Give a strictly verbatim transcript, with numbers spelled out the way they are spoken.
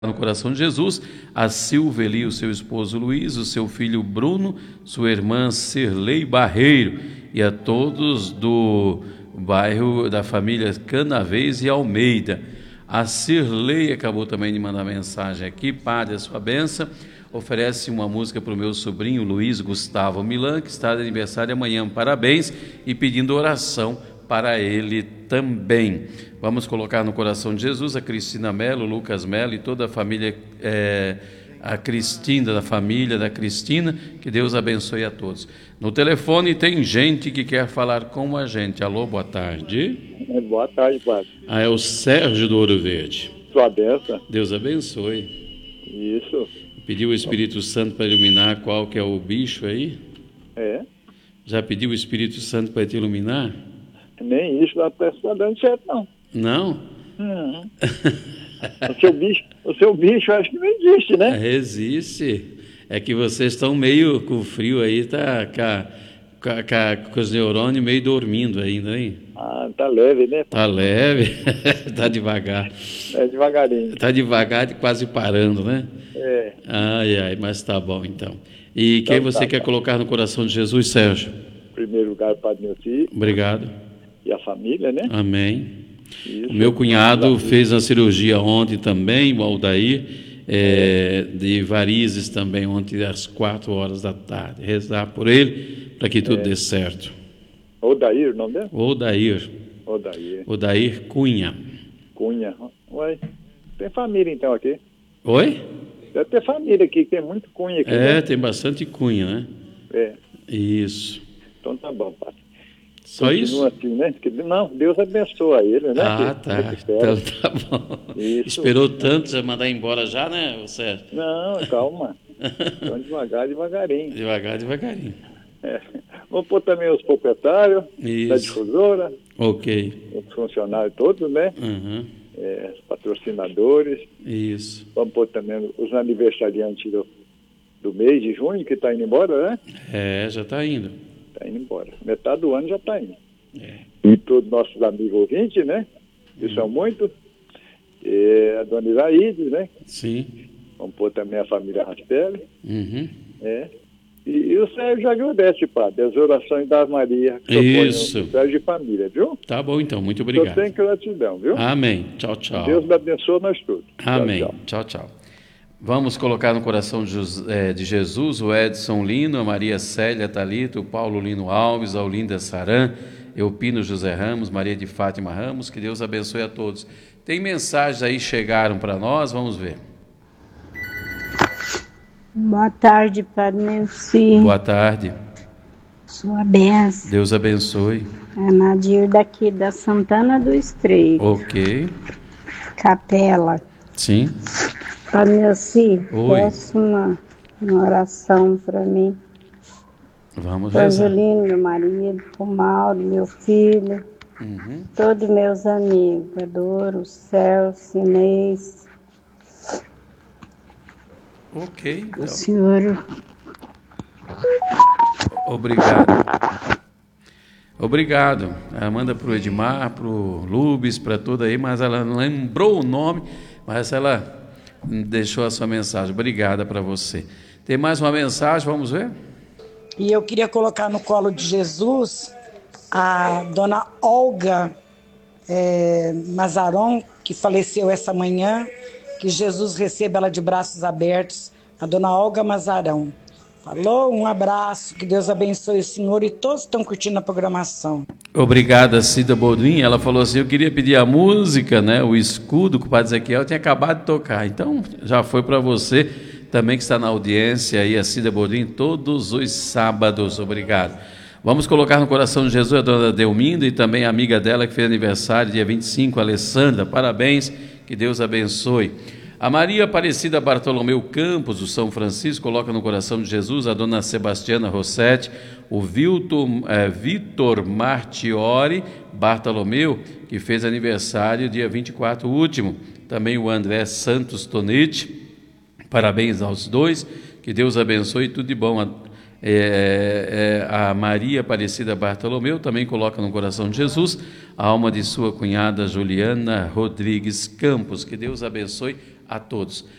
No coração de Jesus, a Silveli, o seu esposo Luiz, o seu filho Bruno, sua irmã Cirlei Barreiro e a todos do bairro da família Canavês e Almeida. A Cirlei acabou também de mandar mensagem aqui: Padre, a sua bênção, oferece uma música para o meu sobrinho Luiz Gustavo Milan, que está de aniversário amanhã, parabéns, e pedindo oração para ele também. Vamos colocar no coração de Jesus a Cristina Melo, Lucas Melo e toda a família, é, a Cristina, da família da Cristina, que Deus abençoe a todos. No telefone tem gente que quer falar com a gente. Alô, boa tarde. É, boa tarde, padre. Ah, é o Sérgio do Ouro Verde. Sua benção. Deus abençoe. Isso. Pediu o Espírito Santo para iluminar qual que é o bicho aí? É. Já pediu o Espírito Santo para te iluminar? Nem isso, não está dando certo, não. Não? Uhum. o, seu bicho, o seu bicho acho que não existe, né? Existe. É que vocês estão meio com frio aí, tá com, a, com, a, com os neurônios meio dormindo ainda, hein? Ah, tá leve, né? Tá leve, tá devagar. É devagarinho. Tá devagar e quase parando, né? É. Ai, ai, mas tá bom então. E então, quem você tá, quer tá. colocar no coração de Jesus, Sérgio? Em primeiro lugar, Padre meu filho. Obrigado. E a família, né? Amém. Isso. O meu cunhado fez a cirurgia ontem também, o Aldair, é, de varizes também, ontem às quatro horas da tarde. Rezar por ele, para que tudo é. dê certo. Odair, o nome dele? Odair. Odair. Odair Cunha. Cunha. Ué, tem família então aqui. Oi? Deve ter família aqui, tem muito Cunha aqui. É, né? Tem bastante Cunha, né? É. Isso. Então tá bom, padre. Só Continua isso? Assim, né? Não, Deus abençoa ele, né? Ah, que, tá. Que então tá bom. Isso. Esperou tanto já mandar embora já, né, Sérgio? Não, calma. Então devagar, devagarinho. Devagar, devagarinho. É. Vamos pôr também os proprietários isso. da difusora. Ok. Os funcionários todos, né? Uhum. É, os patrocinadores. Isso. Vamos pôr também os aniversariantes do, do mês de junho, que está indo embora, né? É, já está indo. Está indo embora. Metade do ano já está indo. É. E todos nossos amigos ouvintes, né? Que uhum. são muitos. E a dona Iraíde, né? Sim. Vamos pôr também a família Rastelli. Uhum. É. E, e o Sérgio agradece, padre, as orações da Maria. Que Isso. O Sérgio de família, viu? Tá bom, então. Muito obrigado. Eu tenho gratidão, viu? Amém. Tchau, tchau. Deus me abençoe nós todos. Amém. Tchau, tchau. tchau. Vamos colocar no coração de Jesus o Edson Lino, a Maria Célia Talita, o Paulo Lino Alves, a Olinda Saran, Eupino José Ramos, Maria de Fátima Ramos, que Deus abençoe a todos. Tem mensagens aí, chegaram para nós, vamos ver. Boa tarde, Padre Nelci. Boa tarde. Sua benção. Deus abençoe. É Nadir daqui da Santana do Estreito. Ok. Capela. Sim. Padre Nelci, peço uma, uma oração para mim. Vamos ver. Angelino, meu marido, o Mauro, meu filho, uhum. todos meus amigos, Adoro, Celso, Inês. Ok. Então. O senhor. Obrigado. Obrigado. Ela manda para o Edmar, para o Lubes, para toda aí, mas ela não lembrou o nome, mas ela deixou a sua mensagem. Obrigada para você. Tem mais uma mensagem, vamos ver? E eu queria colocar no colo de Jesus a dona Olga é, Mazaron, que faleceu essa manhã, que Jesus receba ela de braços abertos, a dona Olga Mazarão. Falou, um abraço, que Deus abençoe o senhor e todos estão curtindo a programação. Obrigada, Cida Boldrin. Ela falou assim, eu queria pedir a música, né, o escudo que o Padre Ezequiel tinha acabado de tocar. Então, já foi para você também que está na audiência aí, a Cida Boldrin, todos os sábados. Obrigado. Vamos colocar no coração de Jesus a dona Delminda e também a amiga dela que fez aniversário, dia vinte e cinco, Alessandra. Parabéns, que Deus abençoe. A Maria Aparecida Bartolomeu Campos, do São Francisco, coloca no coração de Jesus a dona Sebastiana Rossetti, o Vitor, é, Vitor Martiori Bartolomeu, que fez aniversário dia vinte e quatro último. Também o André Santos Tonetti, parabéns aos dois, que Deus abençoe, tudo de bom. É, é, a Maria Aparecida Bartolomeu também coloca no coração de Jesus a alma de sua cunhada Juliana Rodrigues Campos. Que Deus abençoe a todos.